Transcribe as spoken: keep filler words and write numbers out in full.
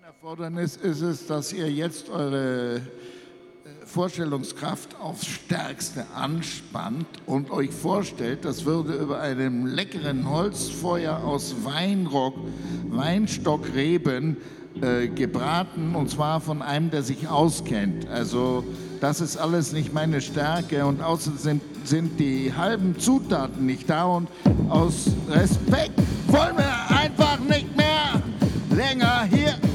Erfordernis ist es, dass ihr jetzt eure Vorstellungskraft aufs Stärkste anspannt und euch vorstellt, das würde über einem leckeren Holzfeuer aus Weinrock, Weinstockreben äh, gebraten, und zwar von einem, der sich auskennt. Also das ist alles nicht meine Stärke, und außerdem sind, sind die halben Zutaten nicht da, und aus Respekt wollen wir einfach nicht mehr länger hier